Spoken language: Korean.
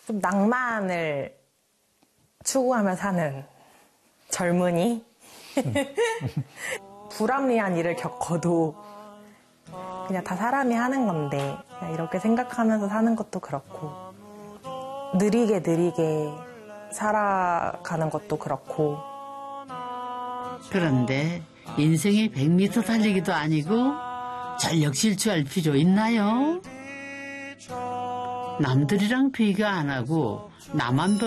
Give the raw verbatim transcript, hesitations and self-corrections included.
좀 낭만을 추구하며 사는 젊은이? 불합리한 일을 겪어도 그냥 다 사람이 하는 건데 그냥 이렇게 생각하면서 사는 것도 그렇고 느리게 느리게 살아가는 것도 그렇고. 그런데 인생이 백 미터 달리기도 아니고 전력 질주할 필요 있나요? 남들이랑 비교 안 하고 나만